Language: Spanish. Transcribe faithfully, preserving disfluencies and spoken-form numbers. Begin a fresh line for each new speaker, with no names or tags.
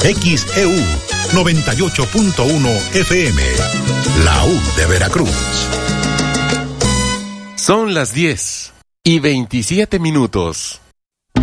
X E U noventa y ocho punto uno F M, la U de Veracruz.
Son las diez y veintisiete minutos.